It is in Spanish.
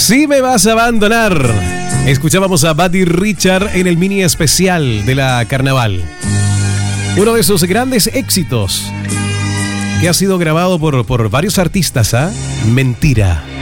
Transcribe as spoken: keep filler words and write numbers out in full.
Si me vas a abandonar. Escuchábamos a Buddy Richard en el mini especial de la Carnaval. Uno de esos grandes éxitos que ha sido grabado por, por varios artistas, ¿ah? ¿eh? Mentira.